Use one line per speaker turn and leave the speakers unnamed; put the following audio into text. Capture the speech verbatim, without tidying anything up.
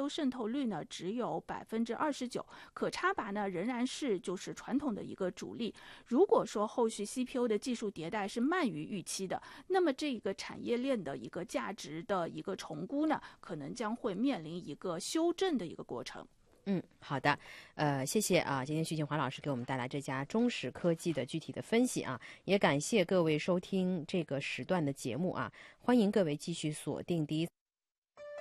U 渗透率呢只有百分之二十九，可插拔呢仍然是就是传统的一个主力。如果说后续 C P U 的技术迭代是慢于预期的，那么这个产业链的一个价值的一个重估呢，可能将会面临一个修正的一个过程。
嗯，好的，呃，谢谢啊，今天徐景华老师给我们带来这家中石科技的具体的分析啊，也感谢各位收听这个时段的节目啊，欢迎各位继续锁定第一。